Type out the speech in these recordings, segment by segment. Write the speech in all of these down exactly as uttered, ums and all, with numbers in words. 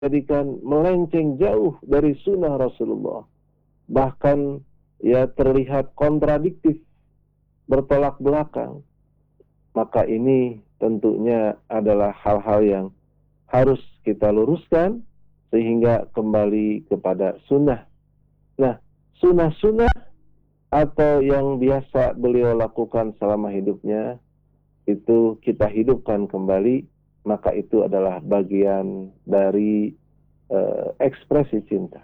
jadikan melenceng jauh dari sunnah Rasulullah, bahkan ya terlihat kontradiktif, bertolak belakang, maka ini tentunya adalah hal-hal yang harus kita luruskan sehingga kembali kepada sunnah. Nah, sunnah-sunnah atau yang biasa beliau lakukan selama hidupnya itu kita hidupkan kembali, maka itu adalah bagian dari uh, ekspresi cinta.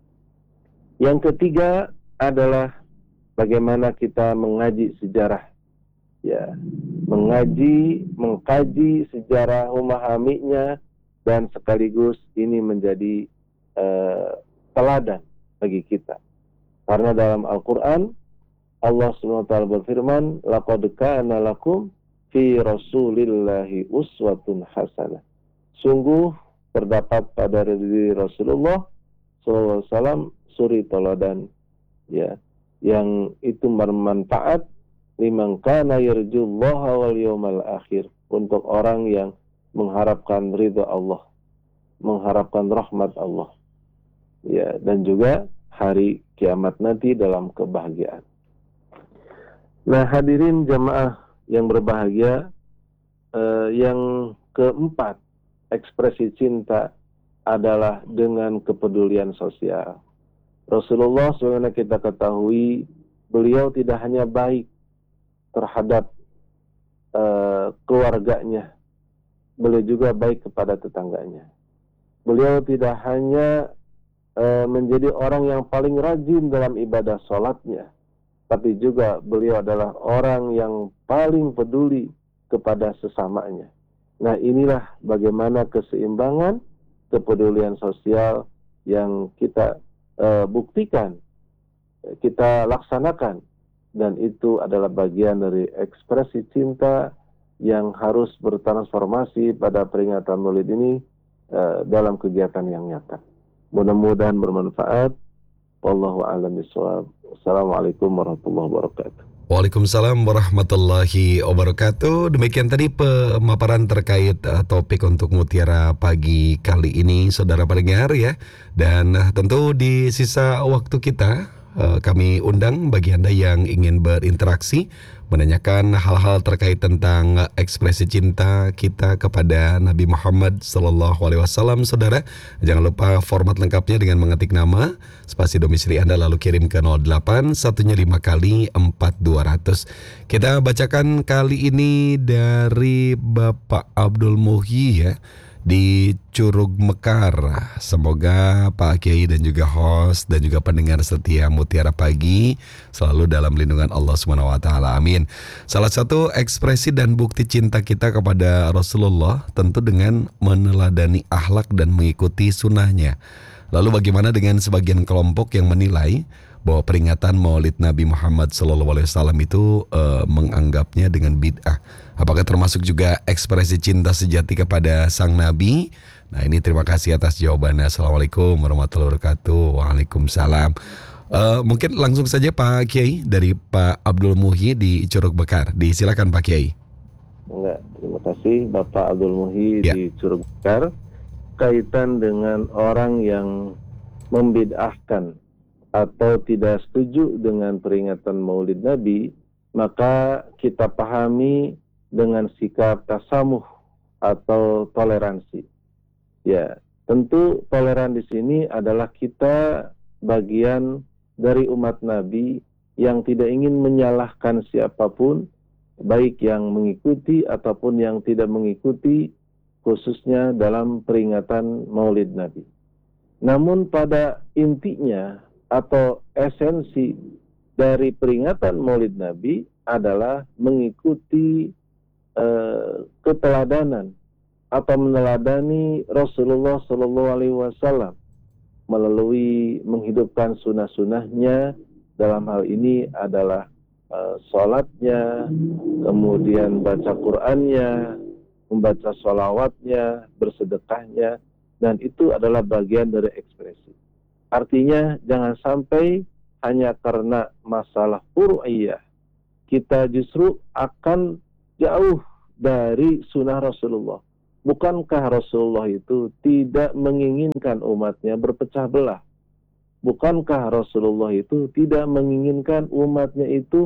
Yang ketiga adalah bagaimana kita mengaji sejarah, ya, mengaji, mengkaji sejarah, memahaminya, dan sekaligus ini menjadi uh, teladan bagi kita. Karena dalam Al-Quran Allah subhanahu wa taala berfirman, laqad kana lakum fi Rasulillahi uswatun hasanah. Sungguh terdapat pada diri Rasulullah sallallahu alaihi wasallam suri teladan, ya, yang itu bermanfaat liman kana yarjullaha wal yawmal akhir, untuk orang yang mengharapkan ridha Allah, mengharapkan rahmat Allah, ya, dan juga hari kiamat nanti dalam kebahagiaan. Nah, hadirin jamaah yang berbahagia, eh, yang keempat, ekspresi cinta adalah dengan kepedulian sosial. Rasulullah sebagaimana kita ketahui, beliau tidak hanya baik terhadap eh, keluarganya, beliau juga baik kepada tetangganya. Beliau tidak hanya eh, menjadi orang yang paling rajin dalam ibadah sholatnya, tapi juga beliau adalah orang yang paling peduli kepada sesamanya. Nah, inilah bagaimana keseimbangan kepedulian sosial yang kita uh, buktikan, kita laksanakan, dan itu adalah bagian dari ekspresi cinta yang harus bertransformasi pada peringatan Maulid ini uh, dalam kegiatan yang nyata. Mudah-mudahan bermanfaat. Wallahu a'lam bishawab. Assalamualaikum warahmatullahi wabarakatuh. Waalaikumsalam warahmatullahi wabarakatuh. Demikian tadi pemaparan terkait uh, topik untuk Mutiara pagi kali ini, saudara pendengar, ya. Dan uh, tentu di sisa waktu kita, uh, kami undang bagi Anda yang ingin berinteraksi, menanyakan hal-hal terkait tentang uh, ekspresi cinta kita kepada Nabi Muhammad sallallahu alaihi wasallam, saudara. Jangan lupa format lengkapnya dengan mengetik nama, spasi domisili Anda, lalu kirim ke nol delapan satunya lima kali empat dua ratus. Kita bacakan kali ini dari Bapak Abdul Muhyi, ya, di Curug Mekar. Semoga Pak Kiai dan juga host dan juga pendengar setia Mutiara Pagi selalu dalam lindungan Allah subhanahu wa taala. Amin. Salah satu ekspresi dan bukti cinta kita kepada Rasulullah tentu dengan meneladani akhlak dan mengikuti sunnahnya. Lalu bagaimana dengan sebagian kelompok yang menilai bahwa peringatan Maulid Nabi Muhammad sallallahu alaihi wasallam itu uh, menganggapnya dengan bid'ah? Apakah termasuk juga ekspresi cinta sejati kepada sang Nabi? Nah, ini terima kasih atas jawabannya. Assalamualaikum warahmatullahi wabarakatuh. Waalaikumsalam. Uh, mungkin langsung saja Pak Kiai dari Pak Abdul Muhyi di Curug Bekar. Disilakan Pak Kiai. Enggak, terima kasih Bapak Abdul Muhyi, ya, di Curug Bekar. Kaitan dengan orang yang membid'ahkan atau tidak setuju dengan peringatan Maulid Nabi, maka kita pahami dengan sikap tasamuh atau toleransi. Ya, tentu toleran di sini adalah kita bagian dari umat Nabi yang tidak ingin menyalahkan siapapun, baik yang mengikuti ataupun yang tidak mengikuti, khususnya dalam peringatan Maulid Nabi. Namun pada intinya atau esensi dari peringatan Maulid Nabi adalah mengikuti uh, keteladanan atau meneladani Rasulullah Shallallahu Alaihi Wasallam melalui menghidupkan sunnah-sunnahnya. Dalam hal ini adalah uh, sholatnya, kemudian baca Qur'annya, membaca sholawatnya, bersedekahnya, dan itu adalah bagian dari ekspresi. Artinya jangan sampai hanya karena masalah furu'iyah kita justru akan jauh dari sunnah Rasulullah. bukankah Rasulullah itu tidak menginginkan umatnya berpecah belah? Bukankah Rasulullah itu tidak menginginkan umatnya itu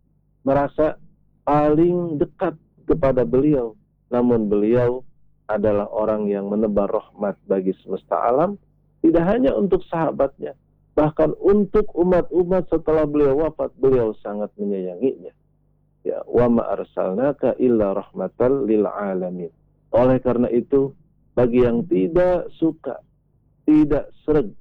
merasa paling dekat kepada beliau? Namun beliau adalah orang yang menebar rahmat bagi semesta alam, tidak hanya untuk sahabatnya, bahkan untuk umat-umat setelah beliau wafat, beliau sangat menyayanginya. Ya, wa ma arsalnaka illa rahmatan lil alamin. Oleh karena itu, bagi yang tidak suka, tidak sreg,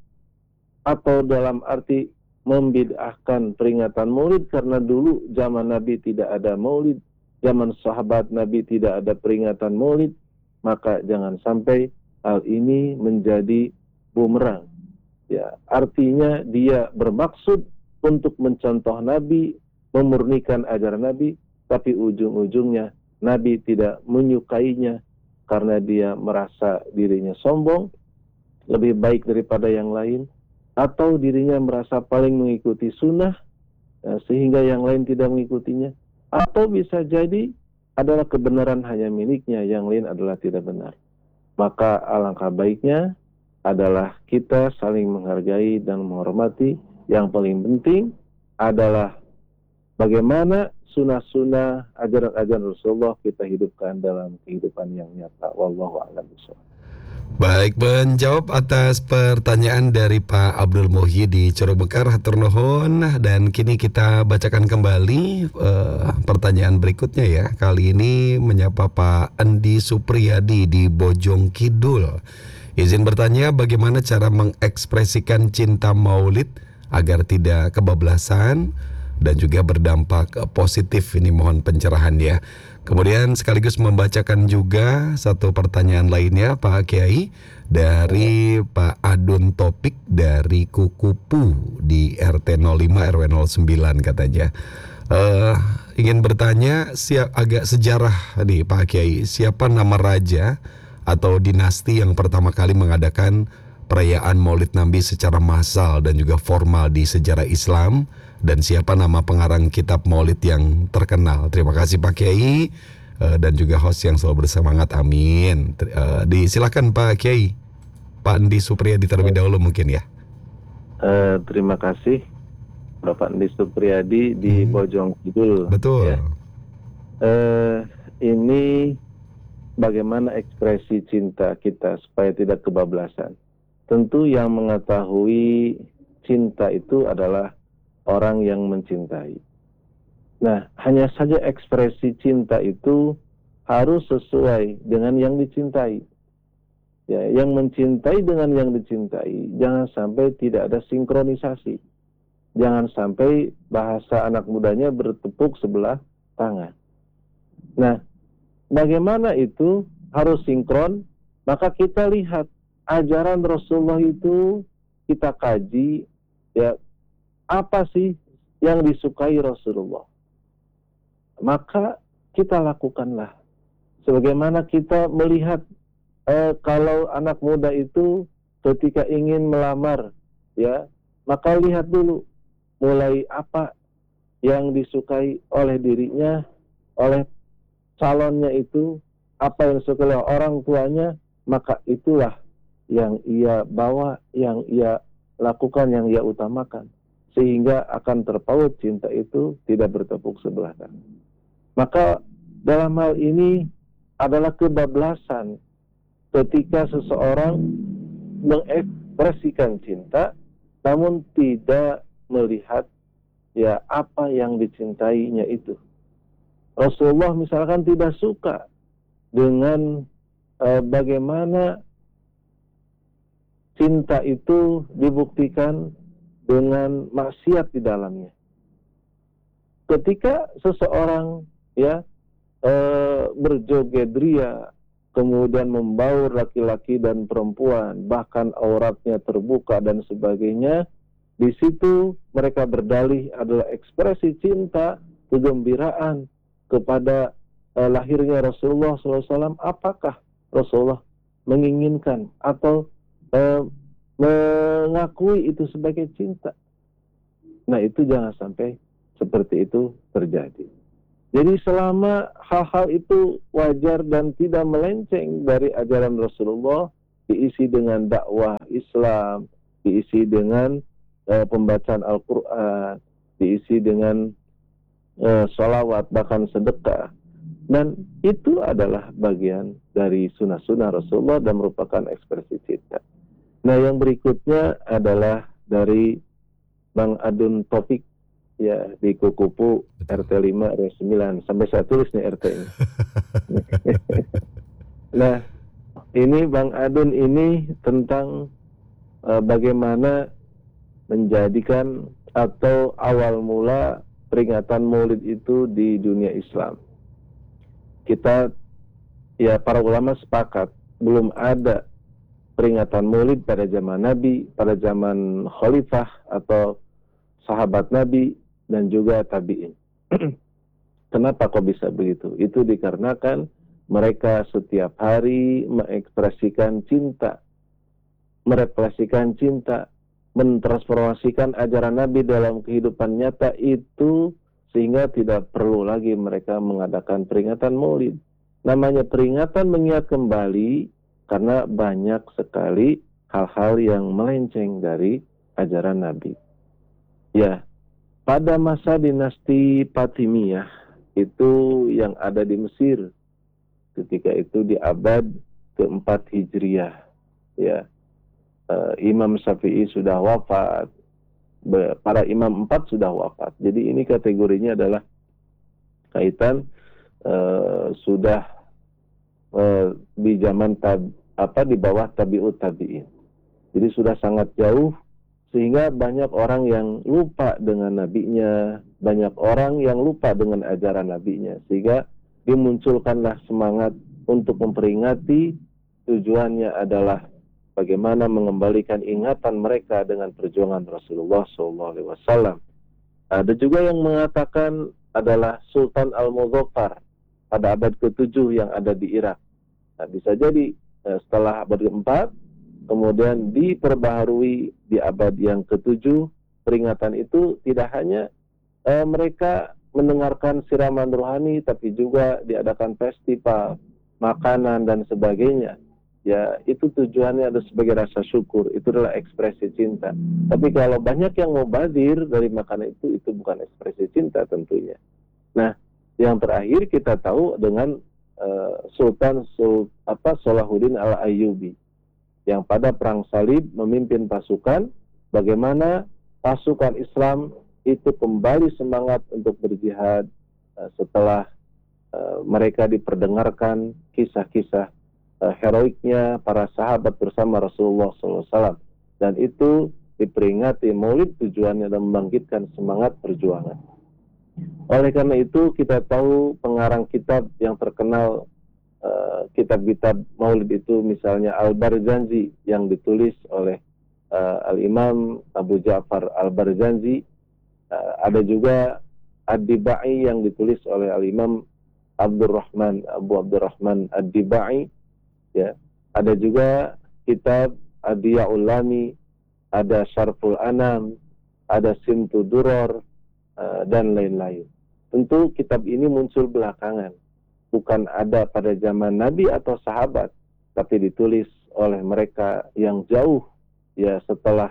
atau dalam arti membid'ahkan peringatan maulid, karena dulu zaman Nabi tidak ada maulid, zaman sahabat Nabi tidak ada peringatan maulid, maka jangan sampai hal ini menjadi bumerang. Ya, artinya dia bermaksud untuk mencontoh Nabi, memurnikan ajaran Nabi, tapi ujung-ujungnya Nabi tidak menyukainya karena dia merasa dirinya sombong, lebih baik daripada yang lain, atau dirinya merasa paling mengikuti sunnah, ya, sehingga yang lain tidak mengikutinya, atau bisa jadi adalah kebenaran hanya miliknya, yang lain adalah tidak benar. Maka alangkah baiknya adalah kita saling menghargai dan menghormati. Yang paling penting adalah bagaimana sunnah-sunnah, ajaran-ajaran Rasulullah kita hidupkan dalam kehidupan yang nyata. Wallahu a'lam bishawab. Baik, menjawab atas pertanyaan dari Pak Abdul Muhyi di Curug Mekar, hatur nuhun. Dan kini kita bacakan kembali uh, pertanyaan berikutnya ya. Kali ini menyapa Pak Andi Supriyadi di Bojong Kidul. Izin bertanya, bagaimana cara mengekspresikan cinta maulid agar tidak kebablasan dan juga berdampak positif? Ini mohon pencerahan ya. Kemudian sekaligus membacakan juga satu pertanyaan lainnya Pak Kiai dari Pak Adun Topik dari Kukupu di R T nol lima R W nol sembilan katanya. Uh, ingin bertanya siap agak sejarah nih Pak Kiai, siapa nama raja atau dinasti yang pertama kali mengadakan perayaan Maulid Nabi secara massal dan juga formal di sejarah Islam, dan siapa nama pengarang kitab Maulid yang terkenal? Terima kasih Pak Kiai uh, dan juga host yang selalu bersemangat, amin. Uh, disilakan Pak Kiai, Pak Andi Supriyadi terlebih dahulu mungkin ya. Uh, terima kasih Bapak Andi Supriyadi di hmm. Bojong Kidul. Betul. Ya. Uh, ini bagaimana ekspresi cinta kita supaya tidak kebablasan. Tentu yang mengetahui cinta itu adalah orang yang mencintai. Nah, hanya saja ekspresi cinta itu harus sesuai dengan yang dicintai. Ya, yang mencintai dengan yang dicintai, jangan sampai tidak ada sinkronisasi. Jangan sampai bahasa anak mudanya bertepuk sebelah tangan. Nah, bagaimana itu harus sinkron? Maka kita lihat ajaran Rasulullah itu, kita kaji, ya, apa sih yang disukai Rasulullah? Maka kita lakukanlah. Sebagaimana kita melihat eh, kalau anak muda itu ketika ingin melamar, ya, maka lihat dulu mulai apa yang disukai oleh dirinya, oleh calonnya itu, apa yang disukai oleh orang tuanya, maka itulah yang ia bawa, yang ia lakukan, yang ia utamakan. Sehingga akan terpaut cinta itu tidak bertepuk sebelah tangan. Maka dalam hal ini adalah kebablasan ketika seseorang mengekspresikan cinta namun tidak melihat ya apa yang dicintainya itu. Rasulullah misalkan tidak suka dengan eh, bagaimana cinta itu dibuktikan dengan maksiat di dalamnya. Ketika seseorang ya e, berjoget ria, kemudian membaur laki-laki dan perempuan, bahkan auratnya terbuka dan sebagainya, di situ mereka berdalih adalah ekspresi cinta, kegembiraan kepada e, lahirnya Rasulullah shallallahu alaihi wasallam. Apakah Rasulullah menginginkan atau e, mengakui itu sebagai cinta? Nah, itu jangan sampai seperti itu terjadi. Jadi selama hal-hal itu wajar dan tidak melenceng dari ajaran Rasulullah, diisi dengan dakwah Islam, diisi dengan uh, pembacaan Al-Quran, diisi dengan uh, sholawat, bahkan sedekah. Dan itu adalah bagian dari sunnah-sunnah Rasulullah dan merupakan ekspresi cinta. Nah, yang berikutnya adalah dari Bang Adun Taufik, ya, di Kukupu R T lima R W sembilan. Sampai saya tulis nih R T-nya. Nah, ini Bang Adun ini tentang uh, bagaimana menjadikan atau awal mula peringatan Maulid itu di dunia Islam. Kita, ya, para ulama sepakat belum ada peringatan Maulid pada zaman Nabi, pada zaman Khalifah atau sahabat Nabi dan juga tabi'in. Kenapa kok bisa begitu? Itu dikarenakan mereka setiap hari mengekspresikan cinta, merefleksikan cinta, mentransformasikan ajaran Nabi dalam kehidupan nyata itu, sehingga tidak perlu lagi mereka mengadakan peringatan Maulid. Namanya peringatan mengingat kembali karena banyak sekali hal-hal yang melenceng dari ajaran Nabi. Ya, pada masa dinasti Fatimiyah itu yang ada di Mesir, ketika itu di abad keempat Hijriah, ya, uh, Imam Syafi'i sudah wafat, para imam empat sudah wafat. Jadi ini kategorinya adalah kaitan uh, sudah uh, di zaman tab, apa di bawah tabi'ut tabi'in. Jadi sudah sangat jauh, sehingga banyak orang yang lupa dengan nabinya, banyak orang yang lupa dengan ajaran nabinya, sehingga dimunculkanlah semangat untuk memperingati. Tujuannya adalah bagaimana mengembalikan ingatan mereka dengan perjuangan Rasulullah shallallahu alaihi wasallam. Ada juga yang mengatakan adalah Sultan Al-Muzaffar pada abad ketujuh yang ada di Irak. Nah, bisa jadi setelah abad keempat, kemudian diperbaharui di abad yang ketujuh. Peringatan itu tidak hanya eh, mereka mendengarkan siraman rohani, tapi juga diadakan festival, makanan, dan sebagainya. Ya, itu tujuannya ada sebagai rasa syukur. Itu adalah ekspresi cinta. Tapi kalau banyak yang mau badir dari makanan itu, itu bukan ekspresi cinta tentunya. Nah, yang terakhir kita tahu dengan uh, Sultan Sul, apa, Salahuddin Al-Ayyubi, yang pada perang salib memimpin pasukan. Bagaimana pasukan Islam itu kembali semangat untuk berjihad uh, setelah uh, mereka diperdengarkan kisah-kisah Uh, heroiknya para sahabat bersama Rasulullah shallallahu alaihi wasallam, dan itu diperingati Maulid tujuannya adalah membangkitkan semangat perjuangan. Oleh karena itu kita tahu pengarang kitab yang terkenal, uh, kitab-kitab Maulid itu misalnya Al-Barzanji yang ditulis oleh uh, Al-Imam Abu Ja'far Al-Barzanji, uh, ada juga Ad-Dibai yang ditulis oleh Al-Imam Abdurrahman Abu Abdurrahman Ad-Dibai. Ya, ada juga kitab Adiya'ul Lami, ada Syarful Anam, ada Simtu Duror, uh, dan lain-lain. Tentu kitab ini muncul belakangan, bukan ada pada zaman Nabi atau sahabat, tapi ditulis oleh mereka yang jauh, ya, setelah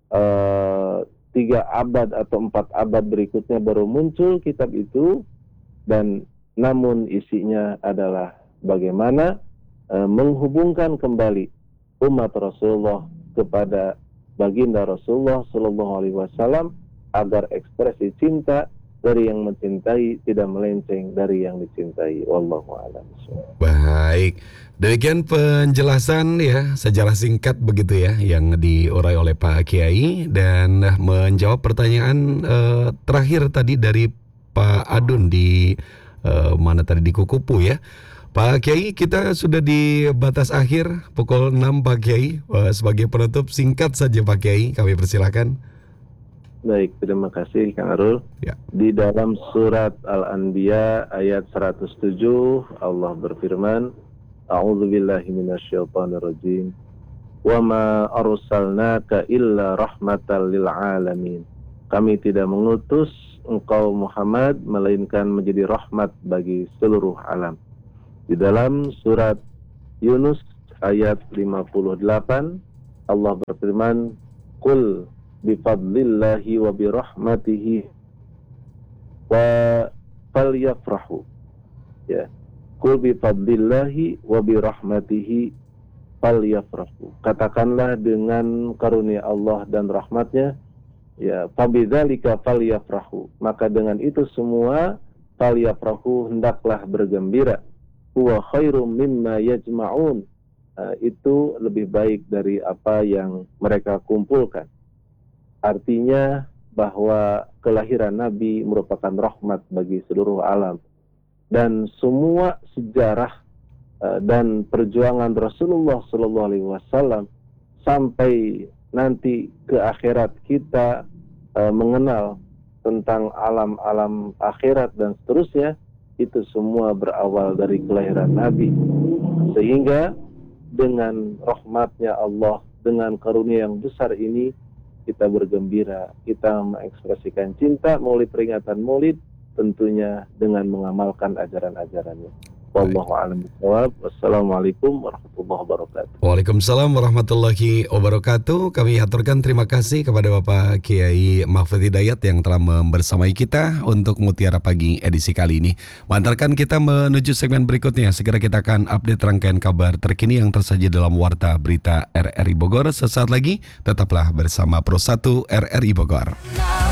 uh, tiga abad atau empat abad berikutnya baru muncul kitab itu. Dan namun isinya adalah bagaimana menghubungkan kembali umat Rasulullah kepada baginda Rasulullah Shallallahu Alaihi Wasallam, agar ekspresi cinta dari yang mencintai tidak melenceng dari yang dicintai. Wallahu a'lam. Baik, demikian penjelasan, ya, sejarah singkat begitu ya yang diurai oleh Pak Kiai, dan menjawab pertanyaan uh, terakhir tadi dari Pak Adun di uh, mana tadi di Kukupu, ya. Pak Kiai, kita sudah di batas akhir pukul enam, Pak Kiai. Sebagai penutup singkat saja Pak Kiai, kami persilakan. Baik, terima kasih Kang Arul. Ya. Di dalam surat Al-Anbiya ayat seratus tujuh, Allah berfirman, A'udzubillahi minasyaitonirrajim. Wa ma arsalnaka illa rahmatan lil alamin. Kami tidak mengutus engkau Muhammad, melainkan menjadi rahmat bagi seluruh alam. Di dalam surat Yunus ayat lima puluh delapan, Allah berfirman, Qul bifadlillahi wa birahmatihi wa falyafrahu. Ya. Qul bifadlillahi wa birahmatihi falyafrahu. Katakanlah dengan karunia Allah dan rahmatnya, ya, fabidzalika falyafrahu. Maka dengan itu semua falyafrahu, hendaklah bergembira. Huwa khairum mimma yajma'un. Uh, itu lebih baik dari apa yang mereka kumpulkan. Artinya bahwa kelahiran Nabi merupakan rahmat bagi seluruh alam. Dan semua sejarah uh, dan perjuangan Rasulullah Sallallahu Alaihi Wasallam sampai nanti ke akhirat kita uh, mengenal tentang alam-alam akhirat dan seterusnya, itu semua berawal dari kelahiran Nabi. Sehingga dengan rahmatnya Allah, dengan karunia yang besar ini, kita bergembira, kita mengekspresikan cinta melalui peringatan Maulid, tentunya dengan mengamalkan ajaran-ajarannya. Wallahu a'lam bishawab. Wassalamualaikum warahmatullahi wabarakatuh. Waalaikumsalam warahmatullahi wabarakatuh. Kami aturkan terima kasih kepada Bapak Kiai Mahfud Hidayat yang telah membersamai kita untuk Mutiara Pagi edisi kali ini. Mengantarkan kita menuju segmen berikutnya. Segera kita akan update rangkaian kabar terkini yang tersaji dalam Warta Berita R R I Bogor. Sesaat lagi tetaplah bersama Pro satu R R I Bogor.